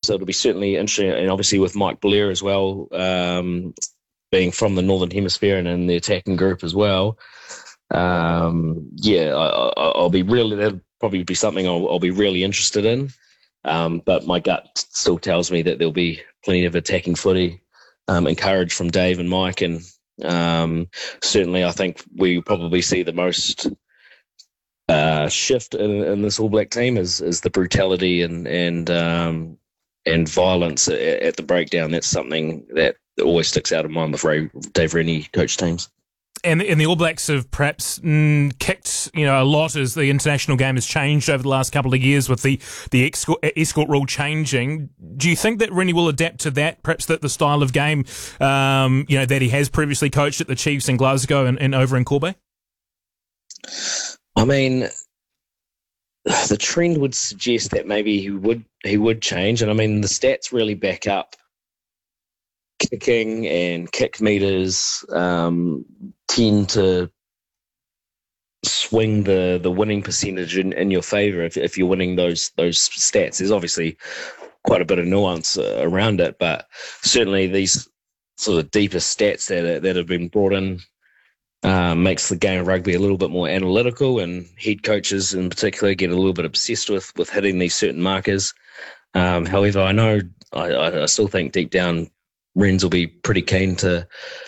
So it'll be certainly interesting, and obviously with Mike Blair as well, being from the Northern Hemisphere and in the attacking group as well. I'll be really, that'll probably be something I'll be really interested in. But my gut still tells me that there'll be plenty of attacking footy encouraged from Dave and Mike. And certainly I think we probably see the most shift in this All Black team is the brutality and violence at the breakdown. That's something that always sticks out of mind with Dave Rennie coach teams. And the All Blacks have perhaps kicked a lot as the international game has changed over the last couple of years with the escort rule changing. Do you think that Rennie will adapt to that, perhaps the style of game that he has previously coached at the Chiefs in Glasgow and over in Corby? I mean, the trend would suggest that maybe he would change, and I mean the stats really back up kicking and kick meters tend to swing the winning percentage in your favour if you're winning those stats. There's obviously quite a bit of nuance around it, but certainly these sort of deeper stats that have been brought in makes the game of rugby a little bit more analytical, and head coaches in particular get a little bit obsessed with hitting these certain markers. However, I still think deep down Wrens will be pretty keen to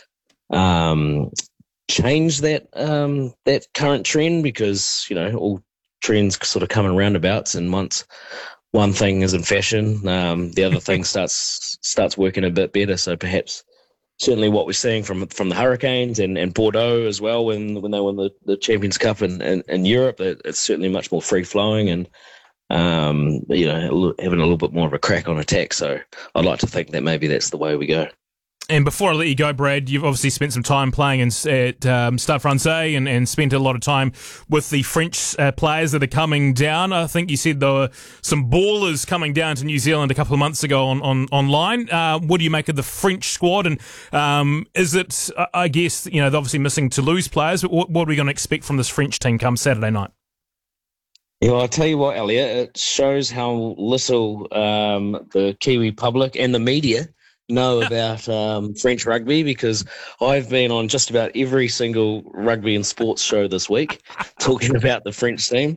change that current trend, because all trends sort of come in roundabouts, and once one thing is in fashion, the other thing starts working a bit better. So perhaps certainly what we're seeing from the Hurricanes and Bordeaux as well when they won the Champions Cup in Europe, it's certainly much more free flowing and having a little bit more of a crack on attack. So I'd like to think that maybe that's the way we go. And before I let you go, Brad, you've obviously spent some time playing at Stade Francais and spent a lot of time with the French players that are coming down. I think you said there were some ballers coming down to New Zealand a couple of months ago online. What do you make of the French squad? And is it, I guess, they're obviously missing Toulouse players, but what are we going to expect from this French team come Saturday night? Yeah, well, I'll tell you what, Elliot, it shows how little the Kiwi public and the media know about French rugby, because I've been on just about every single rugby and sports show this week talking about the French team.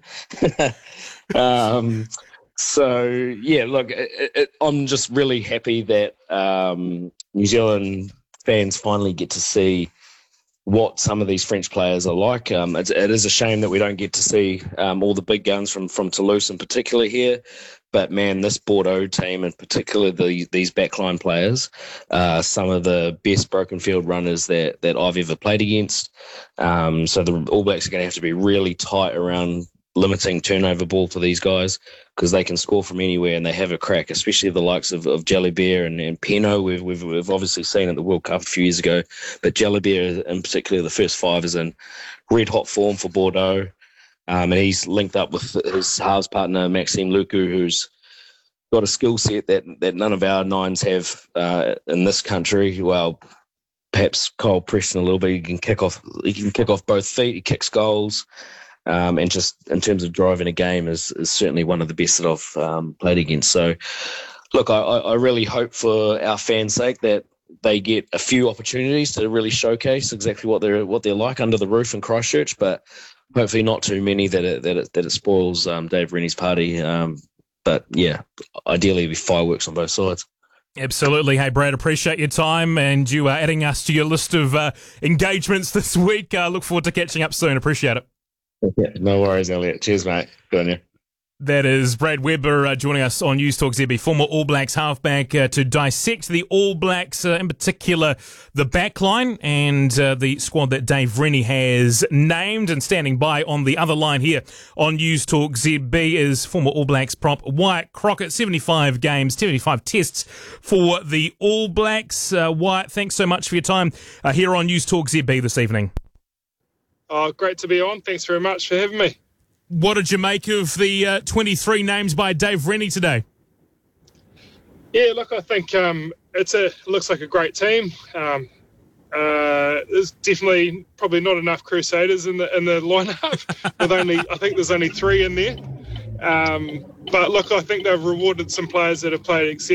So, yeah, look, I'm just really happy that New Zealand fans finally get to see what some of these French players are like. It is a shame that we don't get to see all the big guns from Toulouse in particular here. But, man, this Bordeaux team, in particular these backline players, some of the best broken field runners that I've ever played against. So the All Blacks are going to have to be really tight around limiting turnover ball for these guys, because they can score from anywhere and they have a crack, especially the likes of Jalibert and Peno. We've obviously seen at the World Cup a few years ago, but Jalibert in particular, the first five, is in red hot form for Bordeaux. And he's linked up with his halves partner, Maxime Lucu, who's got a skill set that none of our nines have in this country. Well, perhaps Kyle Preston a little bit. He can kick off both feet. He kicks goals. And just in terms of driving a game is certainly one of the best that I've played against. So, look, I really hope for our fans' sake that they get a few opportunities to really showcase exactly what they're like under the roof in Christchurch, but hopefully not too many that it spoils Dave Rennie's party. But yeah, ideally it'll be fireworks on both sides. Absolutely. Hey, Brad, appreciate your time and you adding us to your list of engagements this week. Look forward to catching up soon. Appreciate it. Yeah, no worries, Elliot. Cheers, mate. Good on you. That is Brad Weber joining us on News Talk ZB, former All Blacks halfback, to dissect the All Blacks, in particular the backline and the squad that Dave Rennie has named. And standing by on the other line here on News Talk ZB is former All Blacks prop Wyatt Crockett. 75 games, 75 tests for the All Blacks. Wyatt, thanks so much for your time here on News Talk ZB this evening. Oh, great to be on. Thanks very much for having me. What did you make of the 23 names by Dave Rennie today? Yeah, look, I think it looks like a great team. There's definitely probably not enough Crusaders in the lineup. I think there's only 3 in there. But look, I think they've rewarded some players that have played